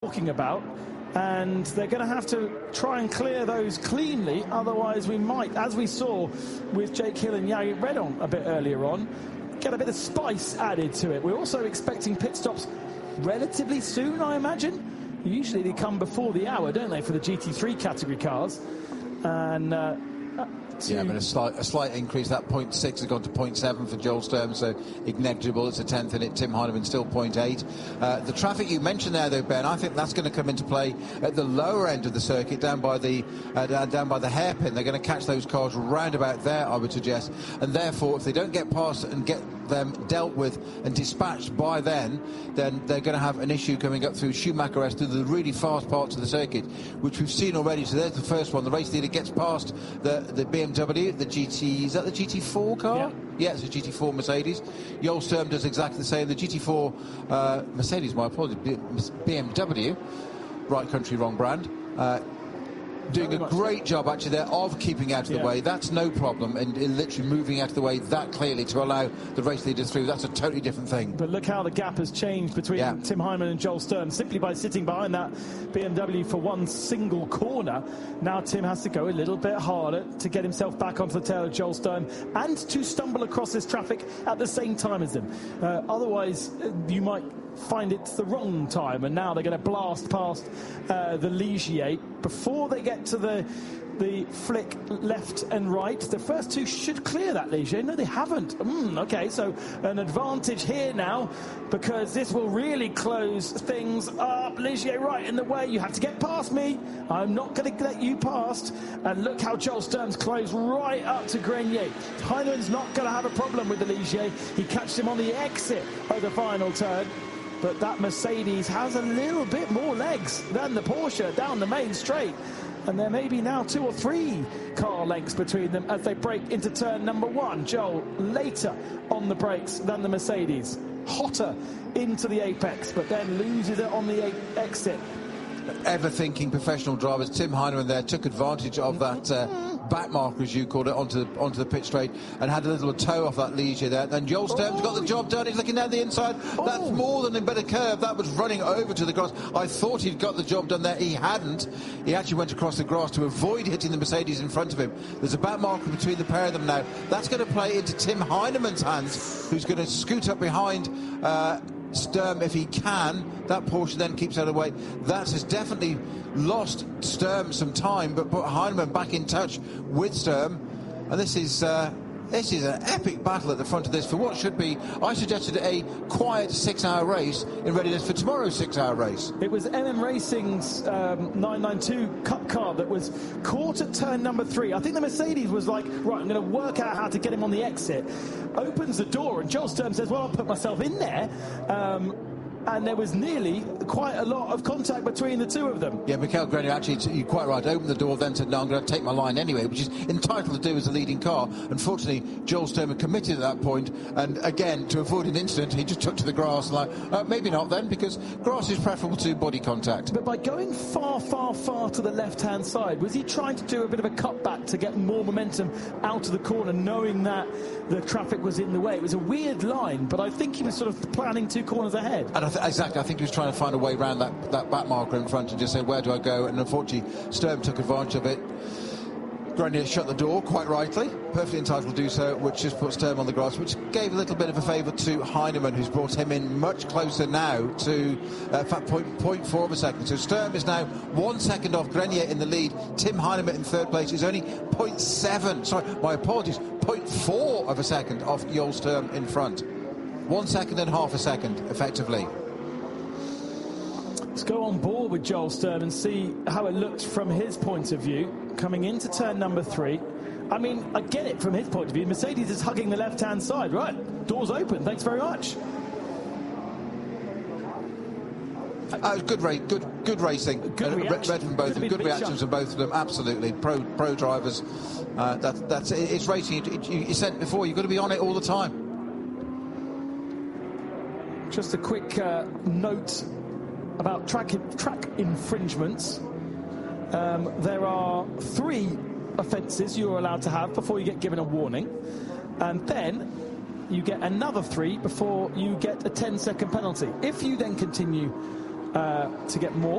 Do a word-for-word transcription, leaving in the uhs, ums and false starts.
talking about. And they're going to have to try and clear those cleanly, otherwise we might, as we saw with Jake Hill and Jari Redon a bit earlier on, get a bit of spice added to it. We're also expecting pit stops relatively soon, I imagine. Usually they come before the hour, don't they, for the G T three category cars. And uh, yeah, but a slight, a slight increase. That point six has gone to point seven for Joel Sturm, so negligible. It's a tenth in it. Tim Heineman still point eight. Uh, the traffic you mentioned there, though, Ben, I think that's going to come into play at the lower end of the circuit, down by the uh, down by the hairpin. They're going to catch those cars round about there, I would suggest, and therefore, if they don't get past and get them dealt with and dispatched by then, then they're going to have an issue coming up through Schumacher S through the really fast parts of the circuit, which we've seen already. So there's the first one. The race leader gets past the, the B M W, the G T, is that the G T four car? Yeah, yeah it's a G T four Mercedes. Joel Sturm does exactly the same. The G T four uh, Mercedes, my apologies, B M W, right country, wrong brand. Uh, doing a great job actually there of keeping out of yeah. the way. That's no problem, and literally moving out of the way that clearly to allow the race leaders through. That's a totally different thing. But look how the gap has changed between yeah. Tim Heineman and Joel Sturm simply by sitting behind that B M W for one single corner. Now Tim has to go a little bit harder to get himself back onto the tail of Joel Sturm and to stumble across this traffic at the same time as them. Uh, otherwise, you might find it's the wrong time, and now they're going to blast past uh, the Ligier before they get to the the flick left and right. The first two should clear that Ligier. No, they haven't. Mm, okay, so an advantage here now, because this will really close things up. Ligier right in the way. You have to get past me. I'm not going to let you past. And look how Joel Sturm's closed right up to Grenier. Heineman's not going to have a problem with the Ligier. He catched him on the exit of the final turn. But that Mercedes has a little bit more legs than the Porsche down the main straight. And there may be now two or three car lengths between them as they break into turn number one. Joel later on the brakes than the Mercedes. Hotter into the apex, but then loses it on the exit. Ever-thinking professional drivers. Tim Heineman there took advantage of that uh, back marker, as you called it, onto the, onto the pit straight and had a little toe off that Ligier there. Then Joel Sturm's oh. got the job done. He's looking down the inside. Oh. That's more than a better curve. That was running over to the grass. I thought he'd got the job done there. He hadn't. He actually went across the grass to avoid hitting the Mercedes in front of him. There's a back marker between the pair of them now. That's going to play into Tim Heineman's hands, who's going to scoot up behind uh, Sturm if he can. That Porsche then keeps out of the way. That has definitely lost Sturm some time, but put Heineman back in touch with Sturm. And this is uh, this is an epic battle at the front of this for what should be, I suggested, a quiet six-hour race in readiness for tomorrow's six-hour race. It was M M Racing's um, nine ninety-two Cup car that was caught at turn number three. I think the Mercedes was like, right, I'm going to work out how to get him on the exit. Opens the door, and Joel Sturm says, well, I'll put myself in there. Um, and there was nearly quite a lot of contact between the two of them. Yeah, Michael Grenier, actually, you're quite right, opened the door, then said, no, I'm going to take my line anyway, which is entitled to do as a leading car. Unfortunately, Joel Sturm had committed at that point, and again, to avoid an incident, he just took to the grass, and like, uh, maybe not then, because grass is preferable to body contact. But by going far, far, far to the left-hand side, was he trying to do a bit of a cutback to get more momentum out of the corner, knowing that the traffic was in the way? It was a weird line, but I think he was sort of planning two corners ahead. And I th exactly, I think he was trying to find a way around that, that back marker in front and just say, where do I go? And unfortunately, Sturm took advantage of it. Grenier shut the door, quite rightly, perfectly entitled to do so, which just put Sturm on the grass, which gave a little bit of a favour to Heineman, who's brought him in much closer now to uh, point, point four of a second. So Sturm is now one second off Grenier in the lead. Tim Heineman in third place is only point seven, sorry, my apologies, point four of a second off Joel Sturm in front. One second and half a second, effectively. Let's go on board with Joel Sturm and see how it looks from his point of view, coming into turn number three. I mean, I get it from his point of view. Mercedes is hugging the left-hand side. Right, doors open. Thanks very much. Uh, good, ra good, good racing. Good reaction. Read from both of them. Good reactions from both of them. Absolutely, pro, pro drivers. Uh, that, that's it's racing. It, it, you, you said before, you've got to be on it all the time. Just a quick uh, note about track track infringements. Um, there are three offences you're allowed to have before you get given a warning, and then you get another three before you get a ten second penalty. If you then continue uh, to get more,